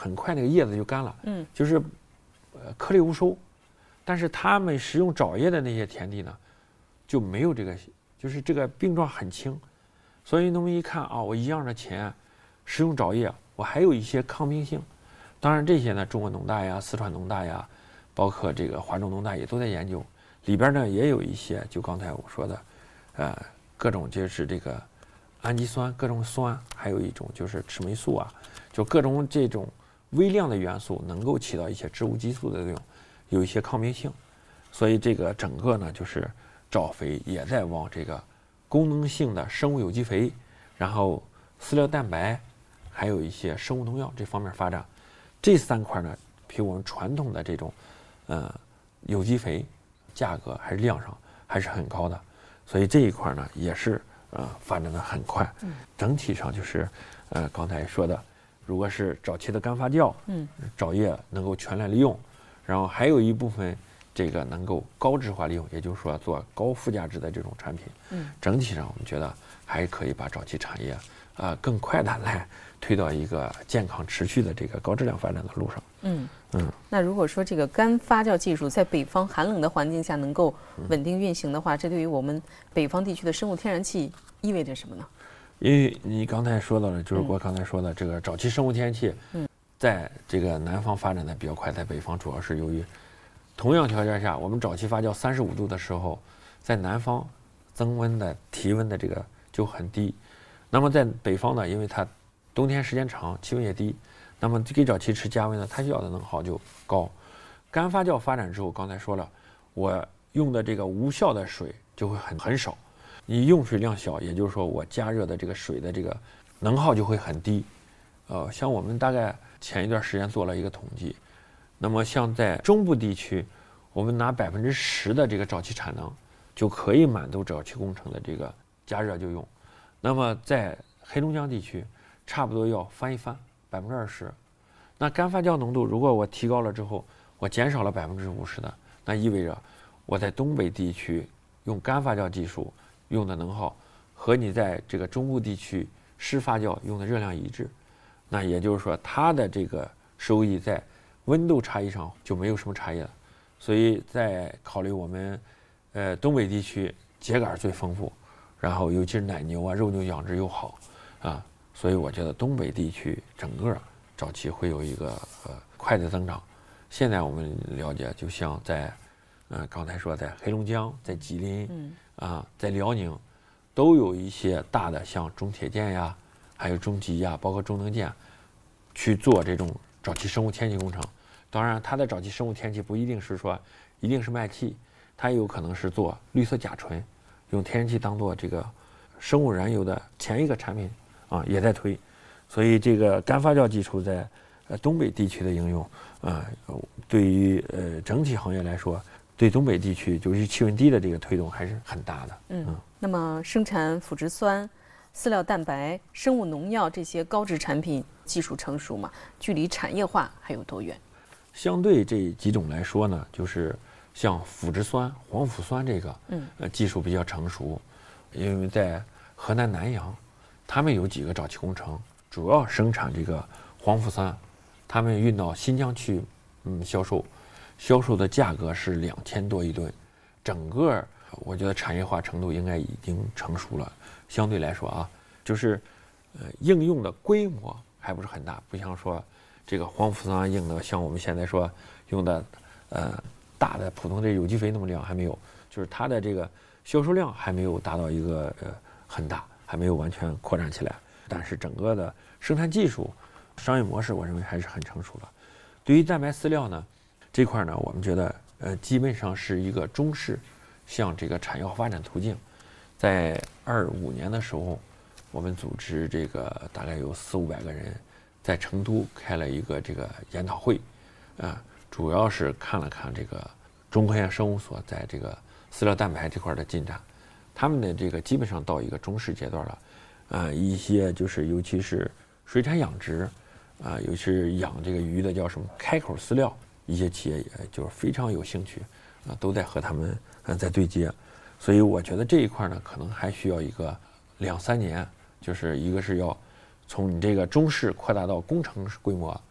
很快那个叶子就干了，就是颗粒无收。但是他们使用沼液的那些田地呢，就没有这个，就是这个病状很轻。所以农民一看啊，我一样的钱使用沼液，我还有一些抗病性。当然这些呢，中国农大呀、四川农大呀，包括这个华中农大也都在研究。里边呢也有一些，就刚才我说的，各种就是这个氨基酸、各种酸，还有一种就是赤霉素啊，就各种这种微量的元素能够起到一些植物激素的作用，有一些抗病性。所以这个整个呢，就是沼肥也在往这个功能性的生物有机肥，然后饲料蛋白，还有一些生物农药这方面发展。这3块呢，比我们传统的这种有机肥价格还是量上还是很高的，所以这一块呢也是发展的很快。整体上就是刚才说的，如果是早期的干发酵，沼液能够全量利用，然后还有一部分这个能够高质化利用，也就是说做高附加值的这种产品。整体上我们觉得还可以把早期产业更快的来推到一个健康持续的这个高质量发展的路上。 那如果说这个干发酵技术在北方寒冷的环境下能够稳定运行的话，这对于我们北方地区的生物天然气意味着什么呢？ 因为你刚才说到了，就是我刚才说的这个早期生物天然气，在这个南方发展的比较快，在北方主要是由于同样条件下，我们早期发酵35度的时候，在南方增温的体温的这个就很低，那么在北方呢，因为它冬天时间长，气温也低，那么给早期吃加温呢，它需要的能耗就高。干发酵发展之后，刚才说了，我用的这个无效的水就会很少，你用水量小，也就是说我加热的这个水的这个能耗就会很低。像我们大概前一段时间做了一个统计，那么像在中部地区，我们拿10%的这个沼气产能就可以满足沼气工程的这个加热就用。那么在黑龙江地区，差不多要翻一番，20%。那干发酵浓度如果我提高了之后，我减少了50%的，那意味着我在东北地区用干发酵技术用的能耗和你在这个中部地区湿发酵用的热量一致。那也就是说，它的这个收益在温度差异上就没有什么差异了。所以在考虑我们东北地区秸秆最丰富，然后尤其是奶牛啊、肉牛养殖又好啊，所以我觉得东北地区整个早期会有一个快的增长。现在我们了解，就像在刚才说在黑龙江、在吉林在辽宁，都有一些大的像中铁建呀，还有中吉呀，包括中能建去做这种早期生物天然气工程。当然，它的早期生物天然气不一定是说一定是卖气，它有可能是做绿色甲醇，用天然气当做这个生物燃油的前一个产品也在推。所以这个干发酵技术在东北地区的应用对于整体行业来说，对东北地区就是气温低的这个推动还是很大的。 那么生产腐殖酸、饲料蛋白、生物农药这些高质产品技术成熟吗？距离产业化还有多远？ 相对这几种来说呢，就是像腐殖酸、黄腐酸这个技术比较成熟，因为在河南南阳，他们有几个早期工程，主要生产这个黄腐酸，他们运到新疆去销售的价格是2000多一吨，整个我觉得产业化程度应该已经成熟了。相对来说就是应用的规模还不是很大，不像说这个黄腐酸用的像我们现在说用的大的普通的有机肥那么量还没有，就是它的这个销售量还没有达到一个很大，还没有完全扩展起来。但是整个的生产技术、商业模式，我认为还是很成熟了。对于蛋白饲料呢这块呢，我们觉得基本上是一个中式向这个产业化发展途径。在25年的时候，我们组织这个大概有400-500个人，在成都开了一个这个研讨会，主要是看了看这个中科院生物所在这个饲料蛋白这块的进展。他们的这个基本上到一个中式阶段了，一些就是尤其是水产养殖，尤其是养这个鱼的叫什么开口饲料，一些企业也就是非常有兴趣，都在和他们在对接。所以我觉得这一块呢，可能还需要一个2-3年，就是一个是要从你这个中式扩大到工程规模，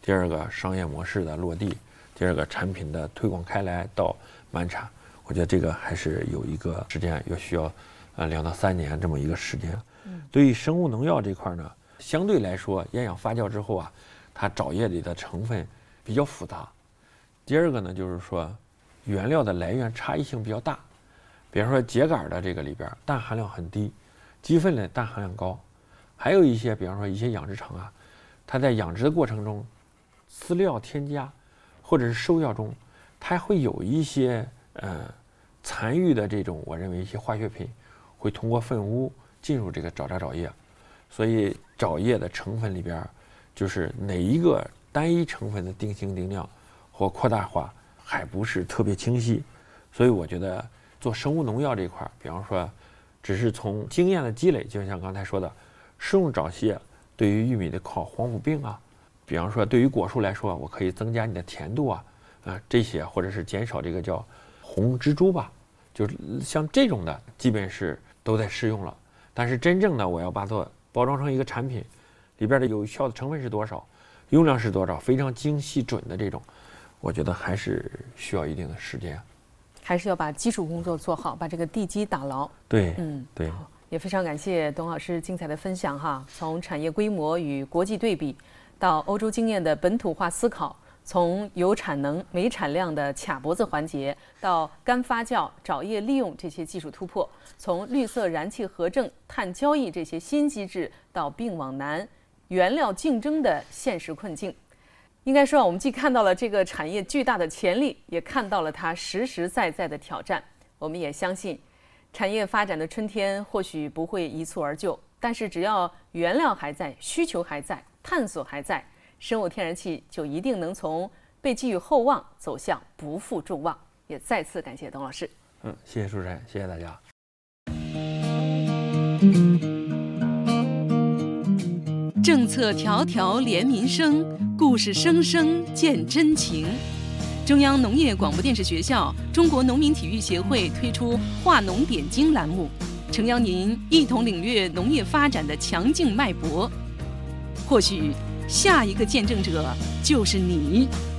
第2个商业模式的落地，第2个产品的推广开来到满产，我觉得这个还是有一个时间，要需要2到3年这么一个时间。对于生物农药这块呢，相对来说厌氧发酵之后啊，它沼液里的成分比较复杂。第2个呢，就是说原料的来源差异性比较大，比方说秸秆的这个里边氮含量很低，鸡粪的氮含量高，还有一些比方说一些养殖场啊，它在养殖的过程中，饲料添加或者是兽药中，它会有一些残余的这种我认为一些化学品会通过粪污进入这个沼液，所以沼液的成分里边就是哪一个单一成分的定型定量或扩大化还不是特别清晰，所以我觉得做生物农药这块，比方说只是从经验的积累，就像刚才说的，食用沼蟹对于玉米的抗黄腐病啊，比方说对于果树来说，我可以增加你的甜度啊，这些或者是减少这个叫红蜘蛛吧，就是像这种的基本是都在适用了。但是真正的我要把它包装成一个产品，里边的有效的成分是多少，用量是多少，非常精细准的这种，我觉得还是需要一定的时间， 还是要把基础工作做好，把这个地基打牢。 对，对。 也非常感谢董老师精彩的分享哈，从产业规模与国际对比，到欧洲经验的本土化思考，从有产能没产量的卡脖子环节，到干发酵、沼液利用这些技术突破，从绿色燃气核正、碳交易这些新机制，到并网难、原料竞争的现实困境。应该说，我们既看到了这个产业巨大的潜力，也看到了它实实在在的挑战。我们也相信，产业发展的春天或许不会一蹴而就，但是只要原料还在，需求还在，探索还在，生物天然气就一定能从被寄予厚望走向不负众望。也再次感谢董老师。 谢谢舒晨，谢谢大家。 政策条条连民生，故事声声见真情。中央农业广播电视学校、中国农民体育协会推出“话农点睛”栏目，诚邀您一同领略农业发展的强劲脉搏。或许下一个见证者就是你。